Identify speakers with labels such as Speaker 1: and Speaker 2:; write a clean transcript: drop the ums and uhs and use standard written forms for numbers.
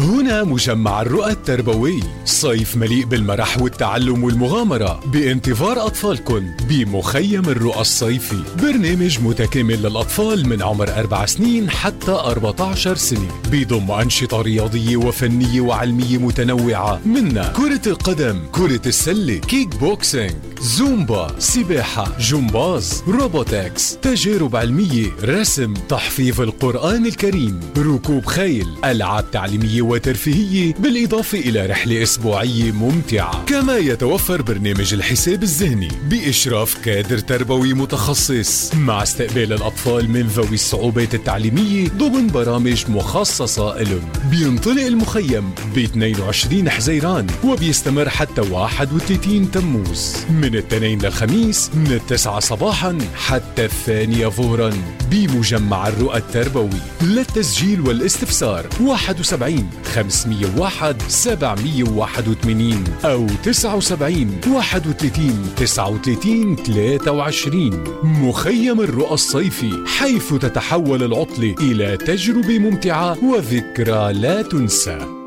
Speaker 1: هنا مجمع الرؤى التربوي، صيف مليء بالمرح والتعلم والمغامرة بانتظار أطفالكم بمخيم الرؤى الصيفي، برنامج متكامل للأطفال من عمر 4 سنين حتى 14 سنة، بيضم أنشطة رياضية وفنية وعلمية متنوعة منها كرة القدم، كرة السلة، كيك بوكسينج، زومبا، سباحة، جمباز، روبوتكس، تجارب علمية، رسم، تحفيظ القرآن الكريم، ركوب خيل، ألعاب تعليمية وترفيهية، بالإضافة إلى رحلة أسبوعية ممتعة. كما يتوفر برنامج الحساب الذهني بإشراف كادر تربوي متخصص، مع استقبال الأطفال من ذوي الصعوبات التعليمية ضمن برامج مخصصة لهم. بينطلق المخيم ب 22 حزيران وبيستمر حتى 31 تموز، من الاثنين للخميس من 9 صباحا حتى 2 ظهرا بمجمع الرؤى التربوي. للتسجيل والاستفسار 71 501 781 أو 79 31 39 23. مخيم الرؤى الصيفي، حيث تتحول العطلة إلى تجربة ممتعة وذكرى لا تنسى.